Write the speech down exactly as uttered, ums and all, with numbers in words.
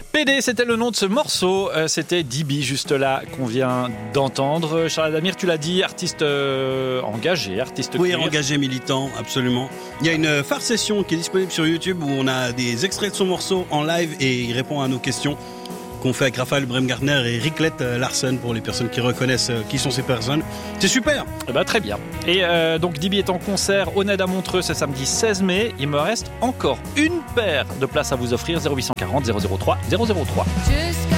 P D, c'était le nom de ce morceau. Euh, c'était D B, juste là, qu'on vient d'entendre. Charles Adamir, tu l'as dit, artiste euh, engagé, artiste Oui, queer. engagé, militant, absolument. Il y a une phare session qui est disponible sur YouTube où on a des extraits de son morceau en live et il répond à nos questions qu'on fait avec Raphaël Bremgartner et Riclette Larsen pour les personnes qui reconnaissent qui sont ces personnes. C'est super. Eh ben, très bien. Et euh, donc D B est en concert au N E D à Montreux ce samedi seize mai. Il me reste encore une paire de places à vous offrir. zéro huit cent quarante zéro zéro trois zéro zéro trois. Jusqu'à